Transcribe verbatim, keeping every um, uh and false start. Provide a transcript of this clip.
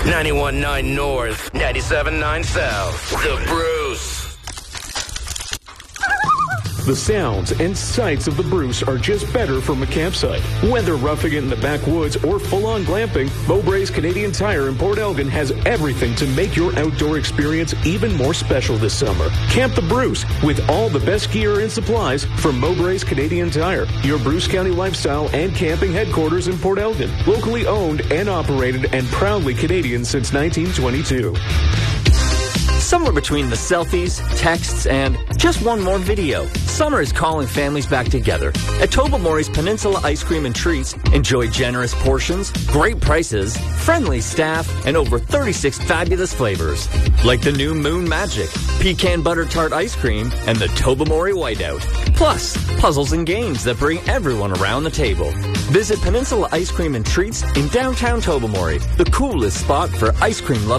ninety-one point nine North, ninety-seven point nine South. The Bruce. The sounds and sights of the Bruce are just better from a campsite. Whether roughing it in the backwoods or full-on glamping, Mowbray's Canadian Tire in Port Elgin has everything to make your outdoor experience even more special this summer. Camp the Bruce with all the best gear and supplies from Mowbray's Canadian Tire, your Bruce County lifestyle and camping headquarters in Port Elgin. Locally owned and operated and proudly Canadian since nineteen twenty-two. Somewhere between the selfies, texts, and just one more video, summer is calling families back together. At Tobermory's Peninsula Ice Cream and Treats, enjoy generous portions, great prices, friendly staff, and over thirty-six fabulous flavors. Like the new Moon Magic, Pecan Butter Tart Ice Cream, and the Tobermory Whiteout. Plus, puzzles and games that bring everyone around the table. Visit Peninsula Ice Cream and Treats in downtown Tobermory, the coolest spot for ice cream lovers.